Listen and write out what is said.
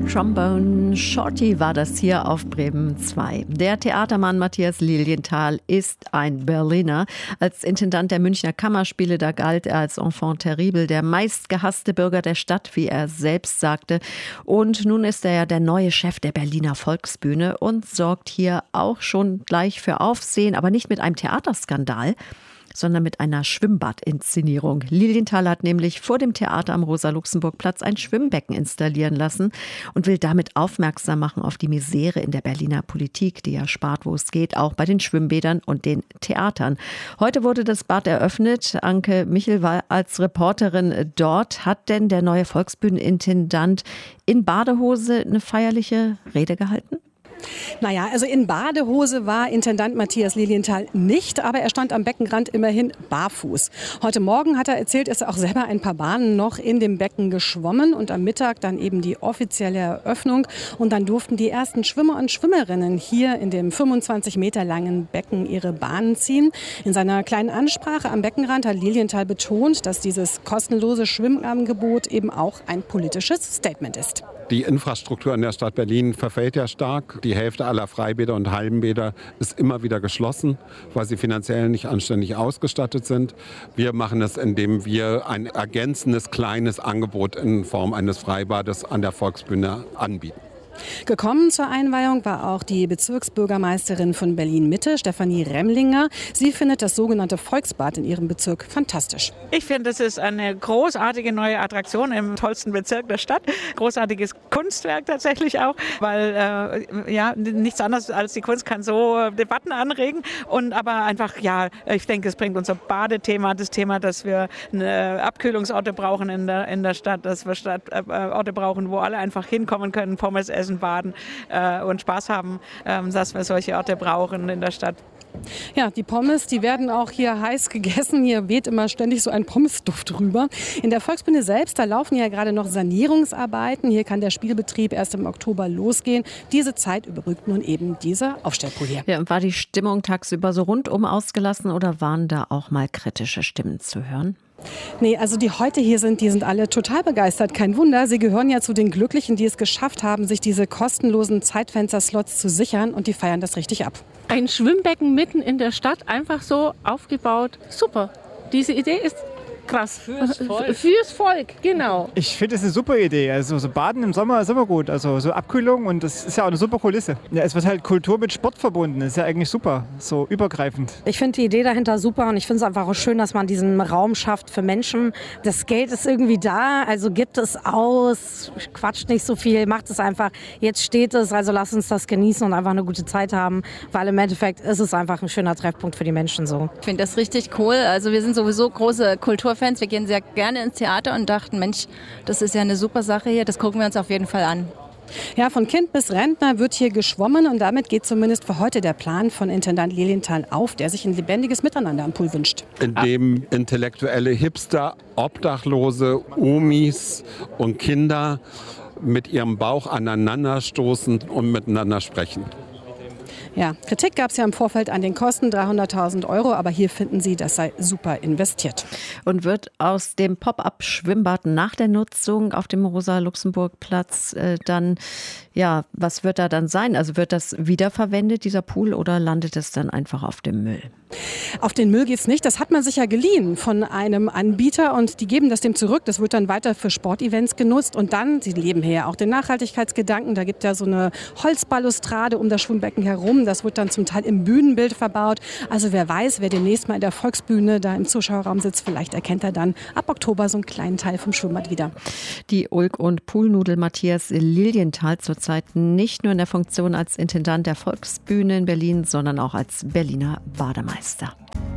Trombone Shorty war das hier auf Bremen 2. Der Theatermann Matthias Lilienthal ist ein Berliner. Als Intendant der Münchner Kammerspiele, da galt er als Enfant terrible, der meistgehasste Bürger der Stadt, wie er selbst sagte. Und nun ist er ja der neue Chef der Berliner Volksbühne und sorgt hier auch schon gleich für Aufsehen, aber nicht mit einem Theaterskandal, sondern mit einer Schwimmbadinszenierung. Lilienthal hat nämlich vor dem Theater am Rosa-Luxemburg-Platz ein Schwimmbecken installieren lassen und will damit aufmerksam machen auf die Misere in der Berliner Politik, die ja spart, wo es geht, auch bei den Schwimmbädern und den Theatern. Heute wurde das Bad eröffnet. Anke Michel war als Reporterin dort. Hat denn der neue Volksbühnenintendant in Badehose eine feierliche Rede gehalten? Naja, also in Badehose war Intendant Matthias Lilienthal nicht, aber er stand am Beckenrand immerhin barfuß. Heute Morgen, hat er erzählt, ist er auch selber ein paar Bahnen noch in dem Becken geschwommen und am Mittag dann eben die offizielle Eröffnung. Und dann durften die ersten Schwimmer und Schwimmerinnen hier in dem 25 Meter langen Becken ihre Bahnen ziehen. In seiner kleinen Ansprache am Beckenrand hat Lilienthal betont, dass dieses kostenlose Schwimmangebot eben auch ein politisches Statement ist. Die Infrastruktur in der Stadt Berlin verfällt ja stark. Die Hälfte aller Freibäder und Hallenbäder ist immer wieder geschlossen, weil sie finanziell nicht anständig ausgestattet sind. Wir machen es, indem wir ein ergänzendes kleines Angebot in Form eines Freibades an der Volksbühne anbieten. Gekommen zur Einweihung war auch die Bezirksbürgermeisterin von Berlin-Mitte, Stefanie Remlinger. Sie findet das sogenannte Volksbad in ihrem Bezirk fantastisch. Ich finde, das ist eine großartige neue Attraktion im tollsten Bezirk der Stadt. Großartiges Kunstwerk tatsächlich auch, weil nichts anderes als die Kunst kann so Debatten anregen. Und aber einfach, ich denke, es bringt unser Badethema, das Thema, dass wir Abkühlungsorte brauchen in der Stadt, dass wir Orte brauchen, wo alle einfach hinkommen können, Pommes essen, baden und Spaß haben, dass wir solche Orte brauchen in der Stadt. Ja, die Pommes, die werden auch hier heiß gegessen. Hier weht immer ständig so ein Pommesduft rüber. In der Volksbühne selbst, da laufen ja gerade noch Sanierungsarbeiten. Hier kann der Spielbetrieb erst im Oktober losgehen. Diese Zeit überbrückt nun eben dieser Aufstellpool hier. Ja, und war die Stimmung tagsüber so rundum ausgelassen oder waren da auch mal kritische Stimmen zu hören? Nee, also die heute hier sind, die sind alle total begeistert. Kein Wunder, sie gehören ja zu den Glücklichen, die es geschafft haben, sich diese kostenlosen Zeitfenster-Slots zu sichern und die feiern das richtig ab. Ein Schwimmbecken mitten in der Stadt, einfach so aufgebaut. Super. Diese Idee ist krass. Fürs Volk. Fürs Volk, genau. Ich finde es eine super Idee. Also so Baden im Sommer ist immer gut. Also so Abkühlung und das ist ja auch eine super Kulisse. Ja, es wird halt Kultur mit Sport verbunden. Das ist ja eigentlich super, so übergreifend. Ich finde die Idee dahinter super und ich finde es einfach auch schön, dass man diesen Raum schafft für Menschen. Das Geld ist irgendwie da, also gibt es aus, quatscht nicht so viel, macht es einfach. Jetzt steht es, also lasst uns das genießen und einfach eine gute Zeit haben, weil im Endeffekt ist es einfach ein schöner Treffpunkt für die Menschen so. Ich finde das richtig cool. Also wir sind sowieso große Kulturfans. Wir gehen sehr gerne ins Theater und dachten, Mensch, das ist ja eine super Sache hier, das gucken wir uns auf jeden Fall an. Ja, von Kind bis Rentner wird hier geschwommen und damit geht zumindest für heute der Plan von Intendant Lilienthal auf, der sich ein lebendiges Miteinander am Pool wünscht. In dem intellektuelle Hipster, Obdachlose, Omis und Kinder mit ihrem Bauch aneinander stoßen und miteinander sprechen. Ja, Kritik gab es ja im Vorfeld an den Kosten, 300.000 €, aber hier finden sie, das sei super investiert. Und wird aus dem Pop-up-Schwimmbad nach der Nutzung auf dem Rosa-Luxemburg-Platz was wird da dann sein? Also wird das wiederverwendet, dieser Pool, oder landet es dann einfach auf dem Müll? Auf den Müll geht's nicht. Das hat man sich ja geliehen von einem Anbieter und die geben das dem zurück. Das wird dann weiter für Sportevents genutzt und dann, sie leben hier ja auch den Nachhaltigkeitsgedanken, da gibt ja so eine Holzbalustrade um das Schwimmbecken herum. Das wird dann zum Teil im Bühnenbild verbaut. Also wer weiß, wer demnächst mal in der Volksbühne da im Zuschauerraum sitzt, vielleicht erkennt er dann ab Oktober so einen kleinen Teil vom Schwimmbad wieder. Die Ulk- und Poolnudel Matthias Lilienthal zurzeit nicht nur in der Funktion als Intendant der Volksbühne in Berlin, sondern auch als Berliner Bademeister.